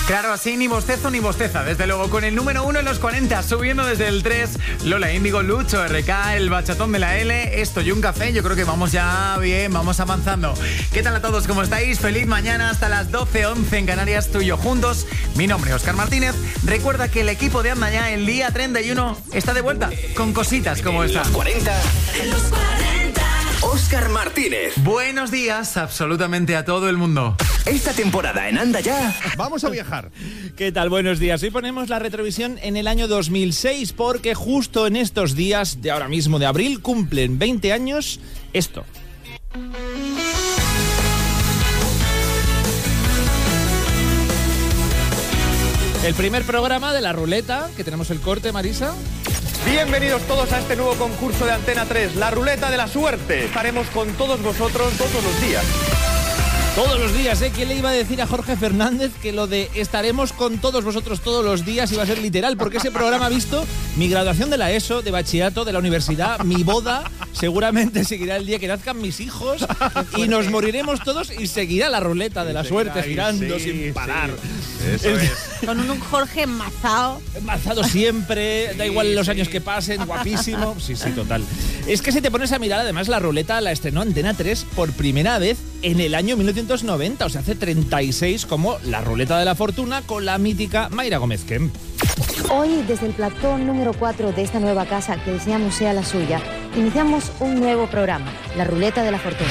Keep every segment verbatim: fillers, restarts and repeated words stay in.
Claro, así ni bostezo ni bosteza. Desde luego, con el número uno en los cuarenta, subiendo desde el tres, Lola Índigo, Lucho, R K, el bachatón de la L, esto y un café. Yo creo que vamos ya bien, vamos avanzando. ¿Qué tal a todos? ¿Cómo estáis? Feliz mañana hasta las doce once en Canarias, tú y yo juntos. Mi nombre es Óscar Martínez. Recuerda que el equipo de Anda Ya el día treinta y uno está de vuelta con cositas como esta. En los cuarenta. En los cuarenta. Óscar Martínez. Buenos días absolutamente a todo el mundo. Esta temporada en Anda Ya vamos a viajar. ¿Qué tal? Buenos días. Hoy ponemos la retrovisión en el año dos mil seis porque justo en estos días de ahora mismo de abril cumplen veinte años esto. El primer programa de la ruleta, que tenemos el corte, Marisa. Bienvenidos todos a este nuevo concurso de Antena tres, la ruleta de la suerte. Estaremos con todos vosotros todos los días. Todos los días, ¿eh? ¿Quién le iba a decir a Jorge Fernández que lo de estaremos con todos vosotros todos los días iba a ser literal? Porque ese programa ha visto mi graduación de la ESO, de bachillerato, de la universidad, mi boda, seguramente seguirá el día que nazcan mis hijos y nos moriremos todos y seguirá la ruleta de la suerte girando sí, sin parar. Sí. Eso es. Con un Jorge enmazado. Enmazado siempre, da igual los años que pasen, guapísimo. Sí, sí, total. Es que si te pones a mirar, además, la ruleta la estrenó Antena tres por primera vez en el año mil novecientos noventa, o sea, hace treinta y seis, como la ruleta de la fortuna con la mítica Mayra Gómez Kemp. Hoy, desde el platón número cuatro de esta nueva casa que deseamos sea la suya, iniciamos un nuevo programa, la ruleta de la fortuna.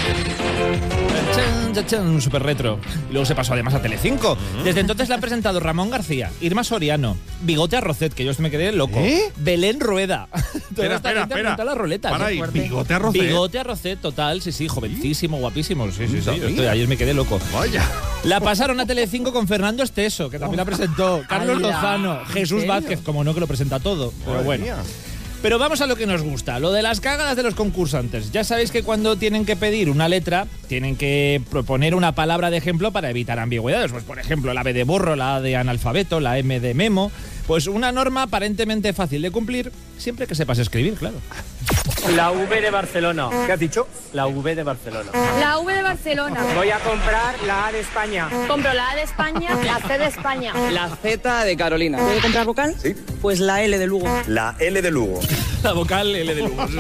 Chan, chan, chan, super retro. Y luego se pasó además a Telecinco. Desde entonces la han presentado Ramón García, Irma Soriano, Bigote Arrocet, que yo me quedé loco, ¿Eh? Belén Rueda. Espera, espera, espera. La ruleta. Para ahí, Bigote Arrocet. Bigote Arrocet, total, sí, sí, jovencísimo, guapísimo. Sí, sí, sí. ¿Sí? Estoy, ayer me quedé loco. Vaya. La pasaron a Telecinco con Fernando Esteso, que también la presentó, Carlos ¡Hala! Lozano, Jesús Vázquez, como no, que lo presenta todo. Pero Madre bueno. mía. Pero vamos a lo que nos gusta, lo de las cagadas de los concursantes. Ya sabéis que cuando tienen que pedir una letra, tienen que proponer una palabra de ejemplo para evitar ambigüedades. Pues por ejemplo, la B de borro, la A de analfabeto, la M de memo. Pues una norma aparentemente fácil de cumplir, siempre que sepas escribir, claro. La V de Barcelona. ¿Qué has dicho? La V de Barcelona. La V de Barcelona. Voy a comprar la A de España. Compro la A de España, la C de España. La Z de Carolina. ¿Puedo comprar vocal? Sí. Pues la L de Lugo. La L de Lugo. La vocal L de Lugo.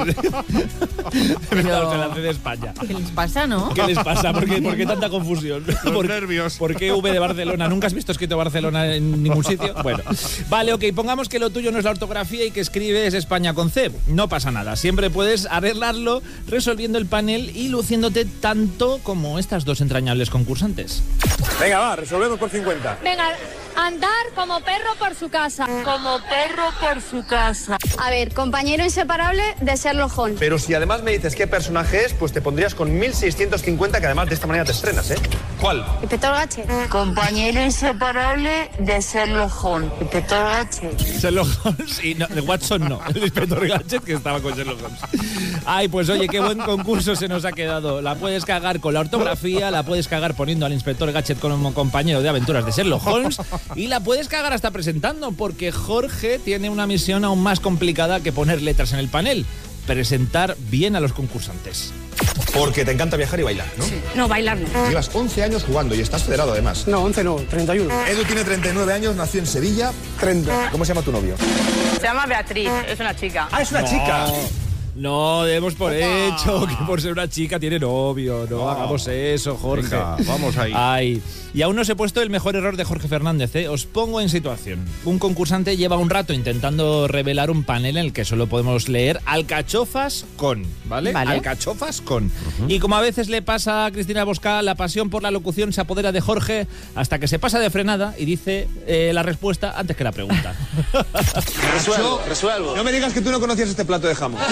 Pero- O sea, la C de España. ¿Qué les pasa, no? ¿Qué les pasa? ¿Por qué, por qué tanta confusión? Los ¿Por, nervios. ¿Por qué V de Barcelona? ¿Nunca has visto escrito Barcelona en ningún sitio? Bueno, vale, ok, pongamos que lo tuyo no es la ortografía y que escribes España con C. No pasa nada, siempre puedes arreglarlo resolviendo el panel y luciéndote tanto como estas dos entrañables concursantes. Venga, va, resolvemos por cincuenta. Venga, andar como perro por su casa. Como perro por su casa. A ver, compañero inseparable de Sherlock Holmes. Pero si además me dices qué personaje es, pues te pondrías con mil seiscientos cincuenta, que además de esta manera te estrenas, ¿eh? ¿Cuál? Inspector Gadget. Compañero inseparable de Sherlock Holmes. Inspector Gadget. Sherlock Holmes y no, de Watson no, el inspector Gadget que estaba con Sherlock Holmes. Ay, pues oye, qué buen concurso se nos ha quedado. La puedes cagar con la ortografía, la puedes cagar poniendo al inspector Gadget como compañero de aventuras de Sherlock Holmes y la puedes cagar hasta presentando, porque Jorge tiene una misión aún más complicada que poner letras en el panel: presentar bien a los concursantes. Porque te encanta viajar y bailar, ¿no? Sí. No, bailar no. Llevas once años jugando y estás federado además. No, once no, treinta y uno. Edu tiene treinta y nueve años, nació en Sevilla. treinta. ¿Cómo se llama tu novio? Se llama Beatriz, es una chica. Ah, es una chica. No, demos por hecho que por ser una chica tiene novio. No, Oh. hagamos eso, Jorge. Venga, vamos ahí. Ay. Y aún no os he puesto el mejor error de Jorge Fernández, ¿eh? Os pongo en situación. Un concursante lleva un rato intentando revelar un panel en el que solo podemos leer alcachofas con, ¿vale? Vale. Alcachofas con. Uh-huh. Y como a veces le pasa a Cristina Bosca, la pasión por la locución se apodera de Jorge hasta que se pasa de frenada y dice eh, la respuesta antes que la pregunta. Resuelvo, resuelvo. No me digas que tú no conocías este plato de jamón.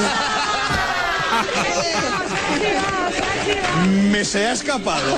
Me se ha escapado.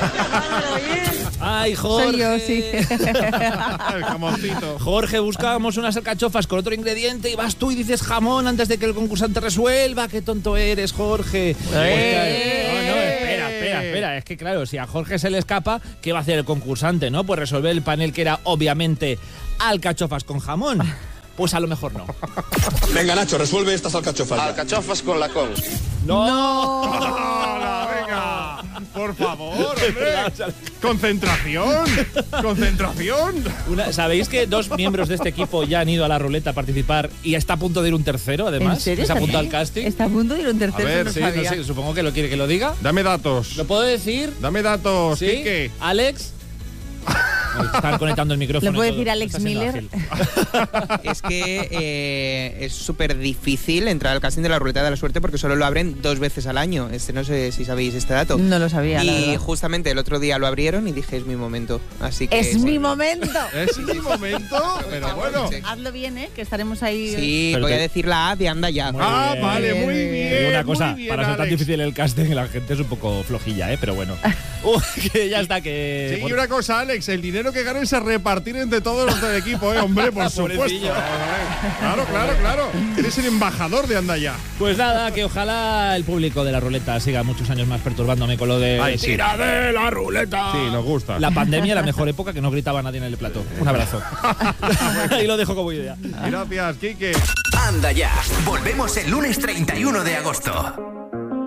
Ay, Jorge. Soy yo, sí. El jamoncito. Jorge, buscábamos unas alcachofas con otro ingrediente y vas tú y dices jamón antes de que el concursante resuelva. Qué tonto eres, Jorge. Eh. No, no, espera, espera, espera. Es que claro, si a Jorge se le escapa, ¿qué va a hacer el concursante, no? Pues resolver el panel que era obviamente alcachofas con jamón. Pues a lo mejor no. Venga, Nacho, resuelve estas alcachofas. Alcachofas con la con. ¡No! ¡Hala, venga! Por favor, hombre. Concentración. Concentración. Una, ¿Sabéis que dos miembros de este equipo ya han ido a la ruleta a participar y está a punto de ir un tercero, además? ¿En serio? ¿Se apuntó al casting? Está a punto de ir un tercero. A ver, no sí, sabía. no sé, supongo que lo quiere que lo diga. Dame datos. ¿Lo puedo decir? Dame datos, ¿Sí? Quique. Alex. Están conectando el micrófono. ¿Le puedo y todo. decir Alex Está siendo Miller? ágil. Es que eh, es súper difícil entrar al casting de la ruleta de la suerte porque solo lo abren dos veces al año. Este no sé si sabéis este dato. No lo sabía, la Y verdad. justamente el otro día lo abrieron y dije, es mi momento. Así que ¡Es mi momento! Es mi momento, pero bueno. Hazlo bien, ¿eh? Que estaremos ahí. Sí, Pero voy te- a decir la A de anda ya. Ah, bien. vale, muy Bien, bien. Te digo una muy cosa, bien, para ser tan Alex. difícil el casting, la gente es un poco flojilla, ¿eh? Pero bueno. Uh, que ya está, que... Sí, y una cosa, Alex, el dinero que ganen se repartir entre todos los del equipo, ¿eh? Hombre, por supuesto. Pobrecillo. Claro, claro, claro. Eres el embajador de Andaya. Pues nada, que ojalá el público de la ruleta siga muchos años más perturbándome con lo de Ay, sí. ¡tira de la ruleta! Sí, nos gusta. La pandemia, la mejor época que no gritaba nadie en el plató. Un abrazo. Y lo dejo como idea. Gracias, Quique. Anda ya. Volvemos el lunes treinta y uno de agosto.